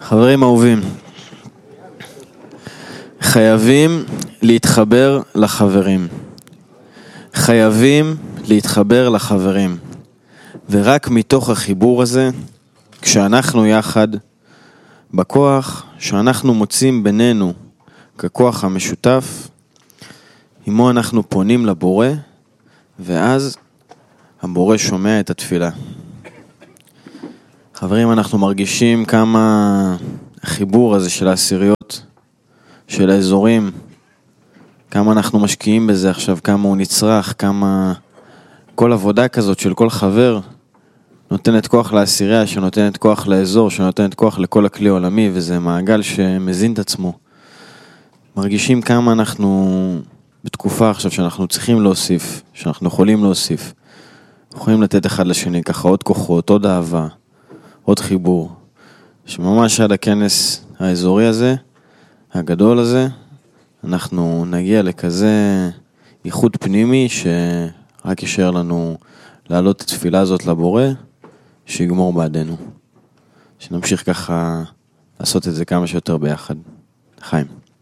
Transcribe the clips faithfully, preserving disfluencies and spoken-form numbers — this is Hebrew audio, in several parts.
חברים אהובים, חייבים להתחבר לחברים. חייבים להתחבר לחברים. ורק מתוך החיבור הזה, כשאנחנו יחד, בכוח שאנחנו מוצאים בינינו ככוח המשותף, עמו אנחנו פונים לבורא, ואז הבורא שומע את התפילה. חברים, אנחנו מרגישים כמה החיבור הזה של העשיריות, של האזורים, כמה אנחנו משקיעים בזה עכשיו, כמה הוא נצרך, כמה כל עבודה כזאת של כל חבר נותנת כוח לעשירייה, שנותנת כוח לאזור, שנותנת כוח לכל הכלי העולמי, וזה מעגל שמזין את עצמו. מרגישים כמה אנחנו בתקופה עכשיו שאנחנו צריכים להוסיף, שאנחנו יכולים להוסיף. יכולים לתת אחד לשני ככה עוד כוחות, עוד אהבה, עוד חיבור. שממש עד הכנס האזורי הזה, הגדול הזה, אנחנו נגיע לכזה ייחוד פנימי שרק יישאר לנו להעלות את התפילה הזאת לבורא, שיגמור בעדנו. שנמשיך ככה לעשות את זה כמה שיותר ביחד. חיים.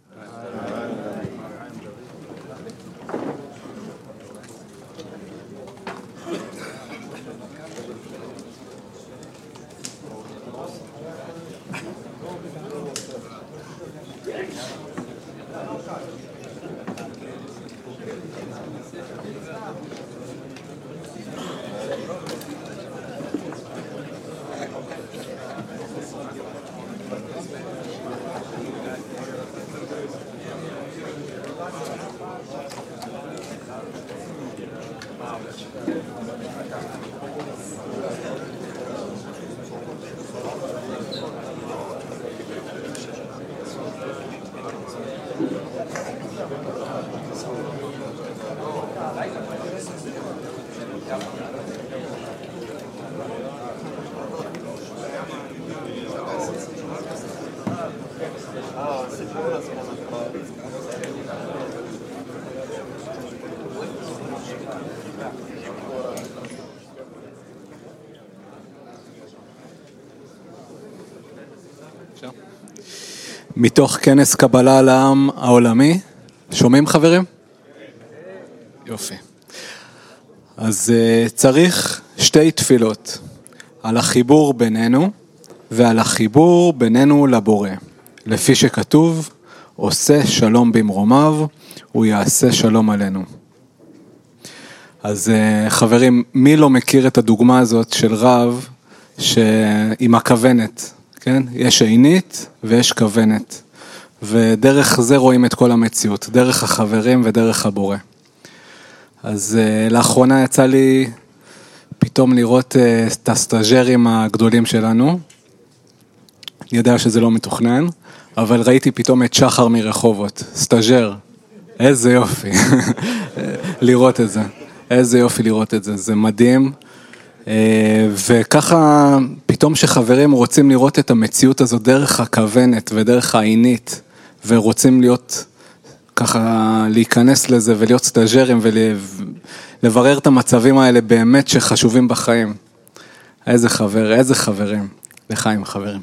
מתוך כנס קבלה לעם העולמי, שומעים חברים? יופי. אז uh, צריך שתי תפילות, על החיבור בינינו ועל החיבור בינינו לבורא. לפי שכתוב, עושה שלום במרומיו, הוא יעשה שלום עלינו. אז uh, חברים, מי לא מכיר את הדוגמה הזאת של רב עם הכוונת? כן? יש עינית ויש כוונת. ודרך זה רואים את כל המציאות, דרך החברים ודרך הבורא. אז uh, לאחרונה יצא לי פתאום לראות uh, את הסטאז'רים הגדולים שלנו. אני יודע שזה לא מתוכנן, אבל ראיתי פתאום את שחר מרחובות, סטאז'ר. איזה יופי לראות את זה. איזה יופי לראות את זה, זה מדהים. וככה פתאום שחברים רוצים לראות את המציאות הזו דרך הכוונת ודרך העינית, ורוצים להיות ככה להיכנס לזה ולהיות סטאז'רים ולברר את המצבים האלה באמת שחשובים בחיים. איזה חבר, איזה חברים, לחיים חברים.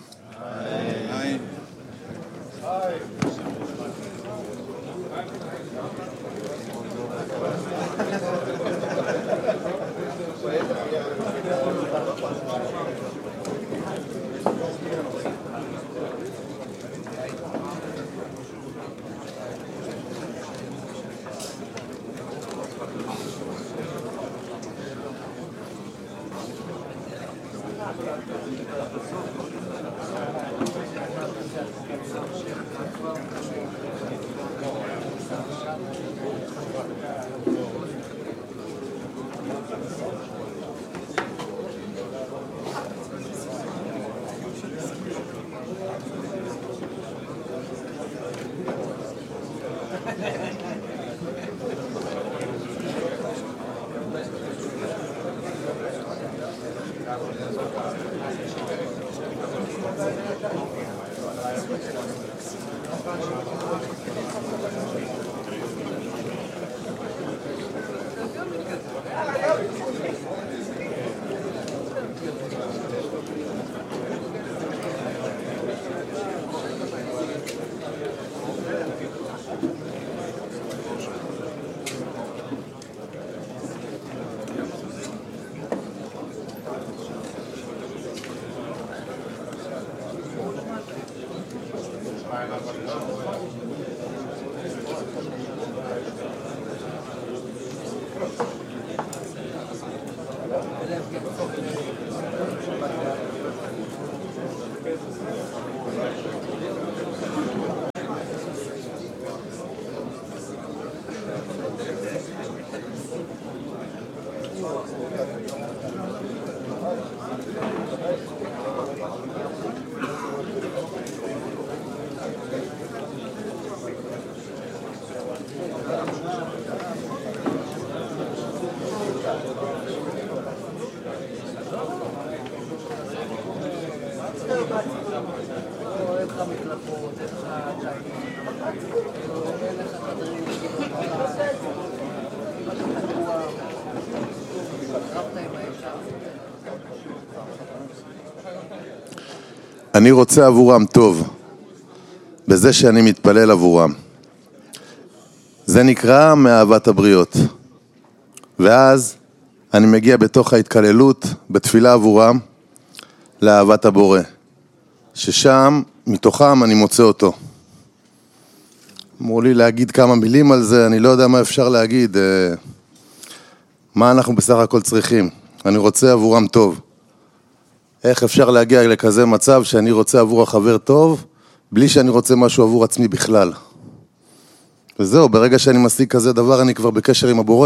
אני רוצה עבורם טוב, בזה שאני מתפלל עבורם. זה נקרא מאהבת הבריות. ואז אני מגיע בתוך ההתקללות, בתפילה עבורם, לאהבת הבורא. ששם, מתוכם אני מוצא אותו. אמרו לי להגיד כמה מילים על זה, אני לא יודע מה אפשר להגיד. מה אנחנו בסך הכל צריכים. אני רוצה עבורם טוב. איך אפשר להגיע לכזה מצב שאני רוצה עבור החבר טוב, בלי שאני רוצה משהו עבור עצמי בכלל. וזהו, ברגע שאני משיג כזה דבר, אני כבר בקשר עם הבורא.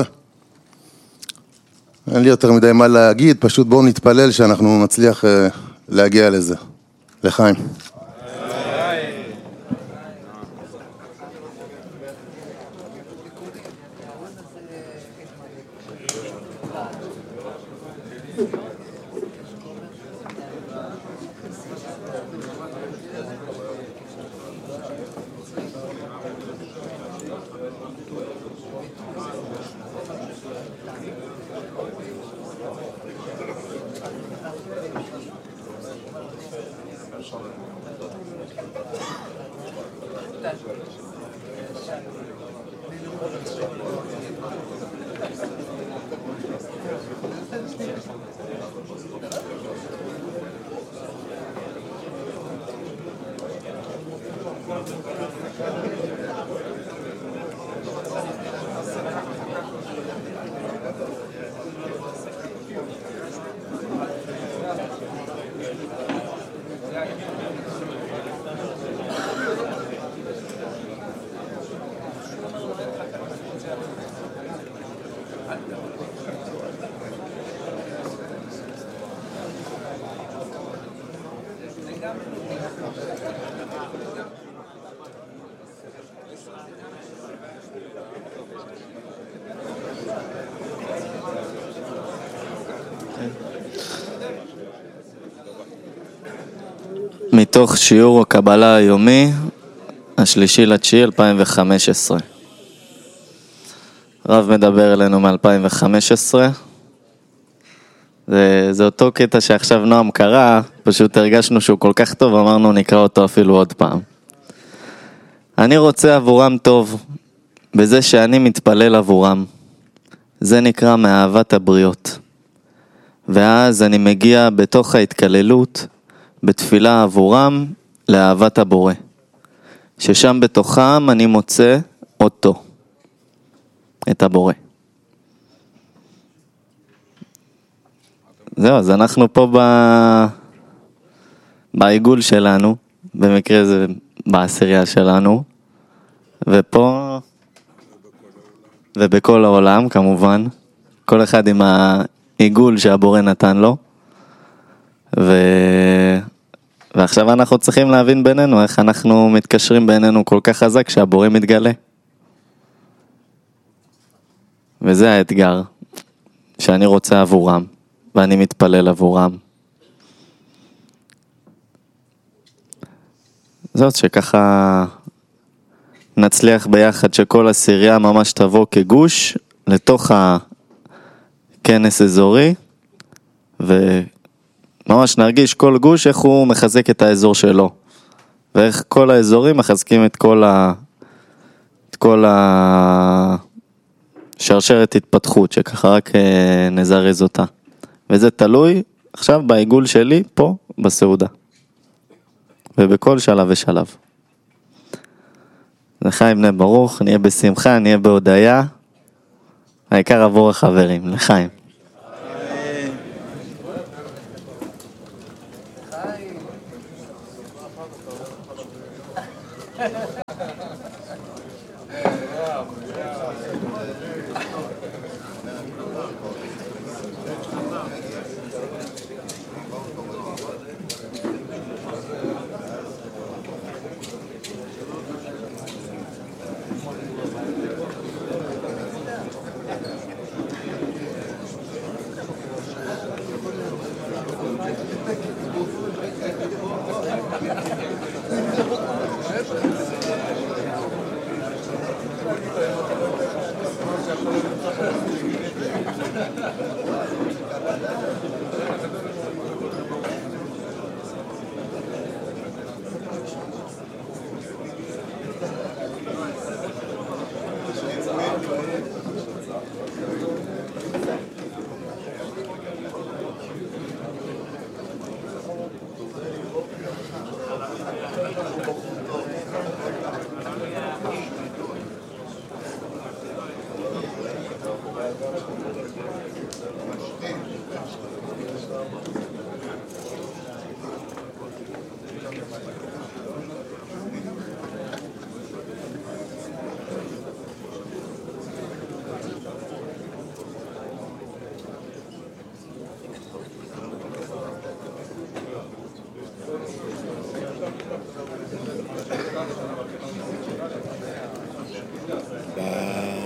אין לי יותר מדי מה להגיד, פשוט בואו נתפלל שאנחנו נצליח להגיע לזה. לחיים. מתוך שיעור הקבלה היומי, השלישי לתשיעי אלפיים וחמש עשרה. רב מדבר אלינו מ-אלפיים וחמש עשרה. זה, זה אותו קטע שעכשיו נועם קרא, פשוט הרגשנו שהוא כל כך טוב, אמרנו נקרא אותו אפילו עוד פעם. אני רוצה עבורם טוב, בזה שאני מתפלל עבורם. זה נקרא מאהבת הבריות. ואז אני מגיע בתוך ההתקללות, בתפילה עבורם לאהבת הבורא, ששם בתוכם אני מוצא אותו, את הבורא. זהו, אז אנחנו פה ב... בעיגול שלנו, במקרה זה בעשירייה שלנו, ופה ובכל העולם כמובן, כל אחד עם העיגול שהבורא נתן לו, ו... ועכשיו אנחנו צריכים להבין בינינו איך אנחנו מתקשרים בינינו כל כך חזק שהבורא מתגלה. וזה האתגר שאני רוצה עבורם ואני מתפלל עבורם. זאת שככה נצליח ביחד שכל עשירייה ממש תבוא כגוש לתוך הכנס אזורי, וממש נרגיש כל גוש איך הוא מחזק את האזור שלו, ואיך כל האזורים מחזקים את כל ה... את כל השרשרת התפתחות, שככה רק נזרז אותה. וזה תלוי עכשיו בעיגול שלי פה בסעודה, ובכל שלב ושלב. לחיים בני ברוך, נהיה בשמחה, נהיה בהודיה. העיקר עבור החברים, לחיים.